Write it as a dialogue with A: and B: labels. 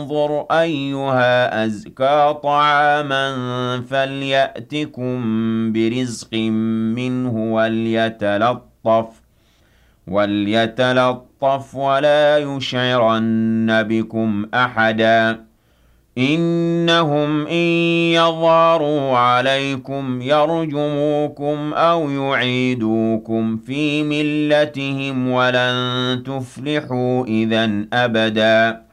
A: انظر أيها أزكى طعاما فليأتكم برزق منه وليتلطف ولا يشعرن بكم أحدا إنهم إن يظهروا عليكم يرجموكم أو يعيدوكم في ملتهم ولن تفلحوا إذا أبدا